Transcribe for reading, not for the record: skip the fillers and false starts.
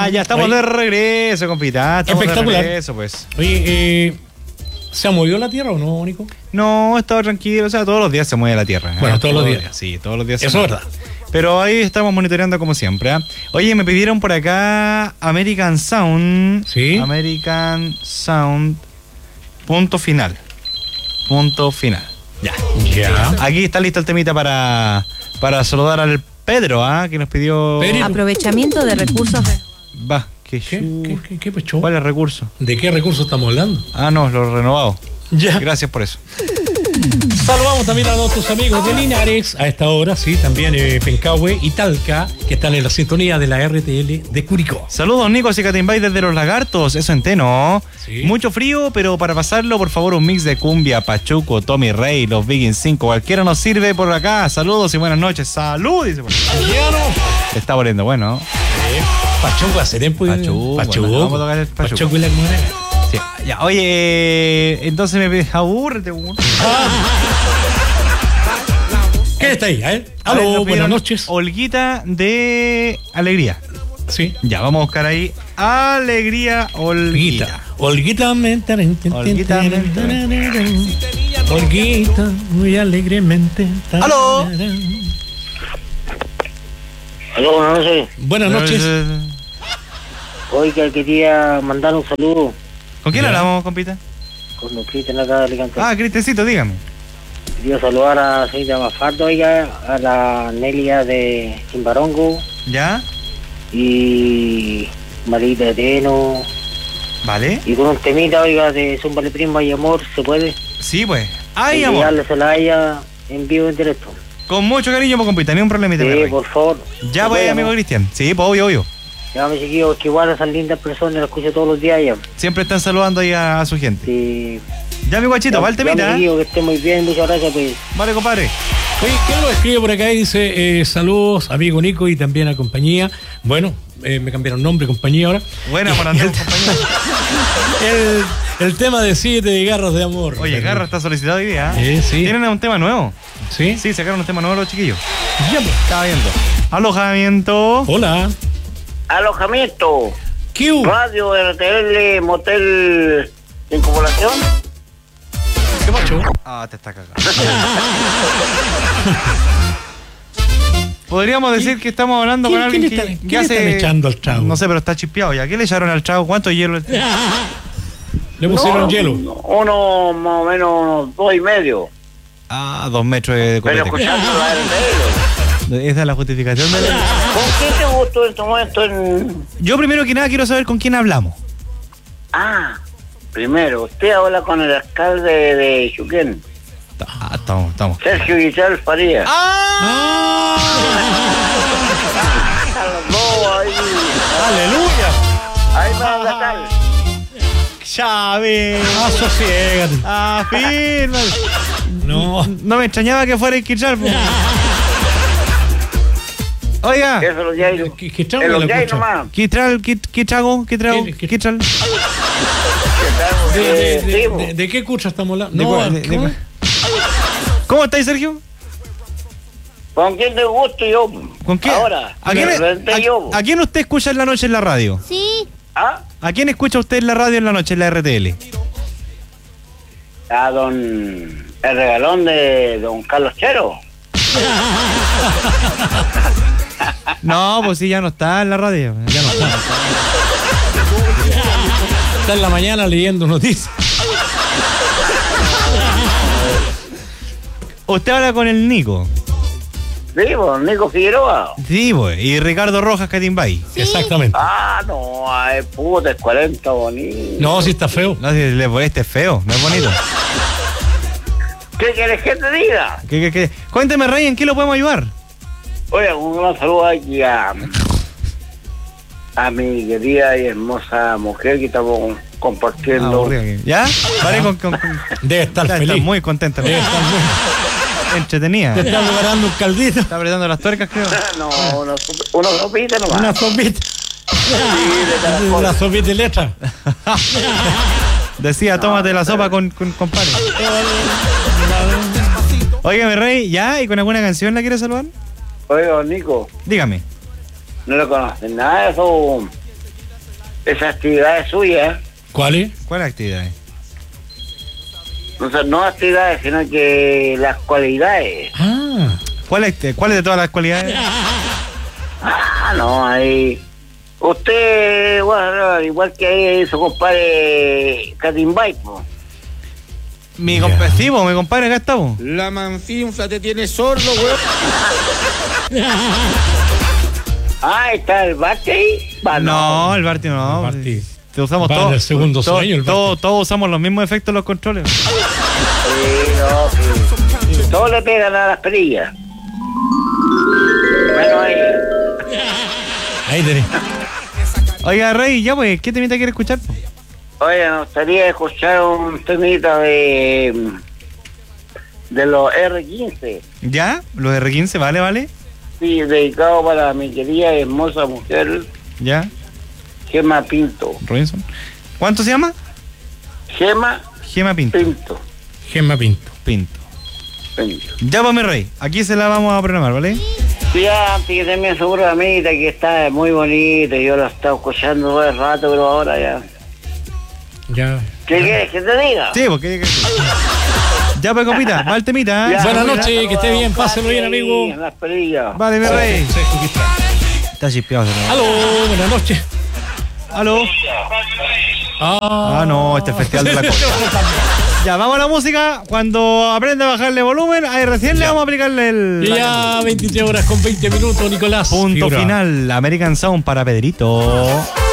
Ya estamos de regreso, compita. Espectacular. De regreso, pues. Oye, ¿se ha movido la Tierra o no, Nico? No, estaba tranquilo. O sea, todos los días se mueve la Tierra. Bueno, todos los días. Sí, todos los días Eso es verdad. Pero ahí estamos monitoreando como siempre. Oye, me pidieron por acá American Sound. Sí. American Sound. Punto final. Ya. Aquí está listo el temita para saludar al Pedro, que nos pidió. Pedro. Aprovechamiento de recursos. Va, ¿Qué pecho? ¿Cuál es el recurso? ¿De qué recurso estamos hablando? No, los renovados. Ya. Gracias por eso. Saludamos también a nuestros amigos de Linares a esta hora, sí, también Pencahue y Talca, que están en la sintonía de la RTL de Curicó. Saludos, Nico Catimbay desde Los Lagartos, eso en Teno. Sí. Mucho frío, pero para pasarlo, por favor, un mix de cumbia, Pachuco, Tommy Rey, los Vikings 5, cualquiera nos sirve por acá. Saludos y buenas noches. Salud, dice por acá. Está volviendo bueno. Pachuco hace tiempo. Pachuco. Vamos a tocar el Pachuco. Pachuco y la hermana. Sí. Ya, oye, entonces me pides, abúrrete. ¿Qué está ahí? Aló, buenas noches. Olguita de Alegría. Sí. Ya, vamos a buscar ahí Alegría Olguita. Olguita, muy alegremente. ¡Aló! Aló, buenas noches. Buenas noches. Oiga, quería mandar un saludo ¿Con quién hablamos, compita? con don Cristian acá de Alicante. Cristiancito, dígame. Quería saludar a la señorita Mafardo, oiga, a la Nelia de Chimbarongo ¿Ya? y Marita de Teno. ¿Vale? Y con un temita, oiga, de Zúmbale Prima y Amor, ¿se puede? Sí, pues. ¡Ay, Y amor! darle Celaya en vivo en directo. Con mucho cariño, pues, compita, ni un problema. Sí, por favor. Ya, pues, amigo Cristian. Sí, pues, obvio. Ya me chiquillos, que igual esas lindas personas las escucho todos los días ya. Siempre están saludando ahí a su gente. Sí. Ya, mi guachito, va el temita, que esté muy bien, muchas gracias, pues. Vale, compadre. Oye, ¿quién lo escribe por acá? Y dice, saludos, amigo Nico y también a compañía. Bueno, me cambiaron nombre, compañía ahora. Buena para andar, compañía. El tema de 7 garras de amor. Oye, Garra está solicitado hoy día. Sí. ¿Tienen un tema nuevo? ¿Sí? Sí, sacaron un tema nuevo los chiquillos. Ya, pues. Estaba viendo. Alojamiento. Hola. Alojamiento. ¿Qué Radio RTL Motel en población. ¿Qué macho? Te está cagando. Podríamos decir que estamos hablando con alguien que ¿Quién le están echando al chavo? No sé, pero está chispeado ya. ¿Qué le echaron al chavo? ¿Cuánto hielo? Le pusieron hielo. Uno más o menos unos 2,5. 2 metros de Pero copete. escuchando la RTL. Esa es la justificación de ¿Con quién te gustó en este momento? Yo primero que nada quiero saber con quién hablamos. Primero, usted habla con el alcalde de Chuquén, Estamos. Sergio Guichal Faría. Los dos ahí. ¡Aleluya! Ahí va la calle. Chávez. Asociégate. Firma. No. No me extrañaba que fuera el Kichal. Oiga. Eso los Jairos. ¿Qué chavo En la los Jairos escucha? nomás. ¿Qué trago? ¿Qué Kichal? ¿De qué escucha estamos hablando? No, ¿Cómo estáis, Sergio? ¿Con quién te gusto yo? ¿Con quién? Ahora. ¿A quién usted escucha en la noche en la radio? Sí. ¿A quién escucha usted en la radio en la noche en la RTL? A el regalón de don Carlos Chero. No, pues sí, ya no está en la radio. Ya no está. Está en la mañana leyendo noticias. Usted habla con el Nico. Sí, pues, Nico Figueroa. Sí, pues. Y Ricardo Rojas Catimbay. Sí. Exactamente. No, ay, puta, es 40 bonito. No, si está feo. No, si este es feo, no es bonito. ¿Qué quieres que te diga? ¿Qué? Cuénteme, Rey, ¿en qué lo podemos ayudar? Oye, un gran saludo aquí a mi querida y hermosa mujer que estamos compartiendo. ¿Ya? Vale, Debe estar está feliz. muy contenta. Debe estar muy... Entretenida. Te está preparando un caldito. Está apretando las tuercas, creo. No, una sopita nomás. Una sopita. Sí, de caracol. Una sopita de letra. Decía, tómate la sopa con compadre. Óigame, Rey, ¿ya? ¿Y con alguna canción la quieres saludar? Oye, don Nico, Dígame. no le conocen nada de eso. esa actividad es suya. ¿Cuál es? ¿Cuáles actividades? O sea, no actividades, sino que las cualidades. Ah. ¿Cuáles de todas las cualidades? No, ahí. Usted, bueno, igual que ahí su compadre Catimbay, pues. Mi compadre, acá estamos. La manfinfla te tiene sordo, weón. ¿Está el Barty ahí? No, el Barty no. El Barty. Te usamos Va en el segundo sueño, el Barty. todos usamos los mismos efectos en los controles. Sí. Todos le pegan a las perillas. Bueno, ahí. Ahí tenés. Oiga, Rey, ya pues, ¿qué temita quiere escuchar? Oye, me gustaría escuchar un temita de los R15. ¿Ya? ¿Los R15? Vale. Sí, dedicado para mi querida y hermosa mujer, ¿Ya? Gema Pinto. Robinson. ¿Cuánto se llama? Gema Pinto. Gemma Pinto. Pinto. Ya pues, mi Rey, aquí se la vamos a programar, ¿vale? Sí, antes que también su programita que está muy bonito, yo lo he estado escuchando todo el rato, pero ahora ya. Ya. ¿Qué quieres que te diga? Sí, porque... Ya pues, compita, va el temita, ¿eh? Ya, Buenas mira, noches, que esté bien, pásenlo bien, amigo. Las perillas. Vale, mi Rey. Sí, aquí está. Está chispeado. Aló, buenas noches. Aló. No, este es el Festival de la Cosa. Ya, vamos a la música. Cuando aprenda a bajarle volumen, ahí recién le vamos a aplicarle el... Ya, 23 horas con 20 minutos, Nicolás. Punto Figura. final. American Sound para Pedrito.